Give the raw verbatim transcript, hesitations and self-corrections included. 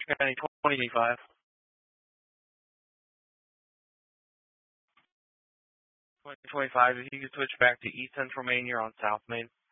County twenty twenty-five. twenty twenty-five, if you could switch back to East Central Main, you're on South Main.